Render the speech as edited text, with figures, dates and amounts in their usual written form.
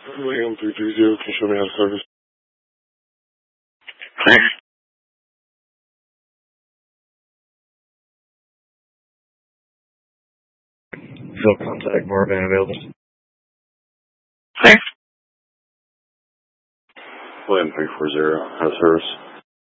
William 330, can you show me how to service? Fill contact, Marvin available. William 340, how to service?